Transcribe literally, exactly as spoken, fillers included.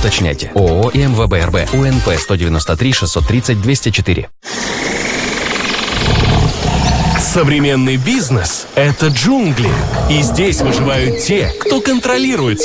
Уточняйте. ООО и эм вэ бэ эр бэ, У Н П сто девяносто три шестьсот тридцать двести четыре. Современный бизнес – это джунгли. И здесь выживают те, кто контролирует